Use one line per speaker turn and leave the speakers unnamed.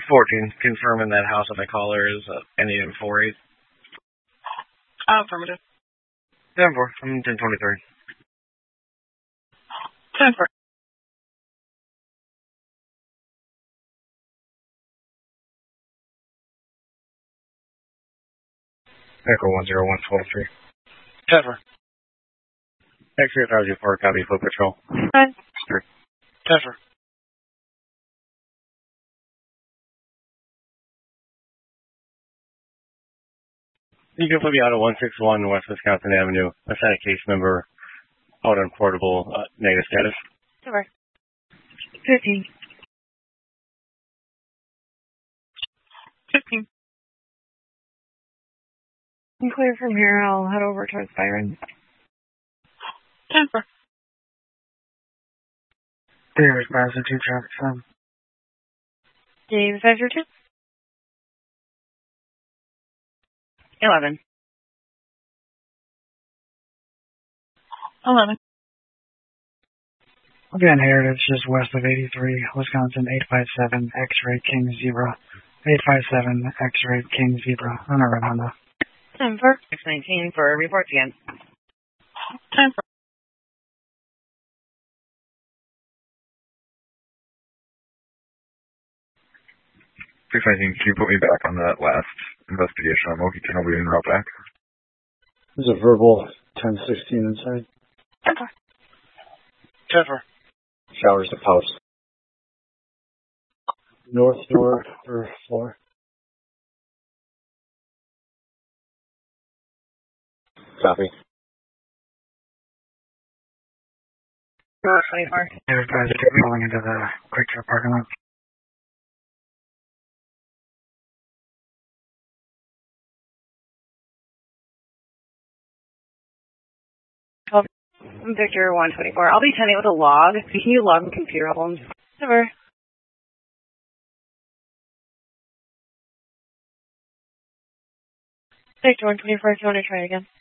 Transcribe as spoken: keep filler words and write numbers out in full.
fourteen, confirming that house that I call her is uh, ending in four eight.
Uh, affirmative.
ten four, I'm ten twenty-three.
ten four.
Echo one zero one twelve three.
ten four.
X-ray one thousand four, copy, foot patrol.
ten four.
You can put me out at one six one West Wisconsin Avenue. Assign a case number out on portable uh, negative status.
ten four. fifteen. fifteen.
I'm clear from here. I'll head over towards Byron.
ten four.
There's Mazda two traffic sign.
Dave, five zero two.
eleven. eleven.
Again, Heritage just west of eighty-three, Wisconsin eight five seven, X-ray King Zebra. eight five seven, X-ray King Zebra. On a red Honda.
ten four.
six nineteen for reports again. ten four.
six nineteen, can you put me back on that last investigation on Moki Tunnel leading route back?
There's a verbal ten sixteen inside.
ten four. ten four.
Showers to post. North door for floor.
Copy.
twenty-four.
There's guys rolling into the quick trip parking lot.
Victor one twenty-four. I'll be ten eight with a log. Can you log in computer problems?
Never. Victor one twenty-four, if you want to try again.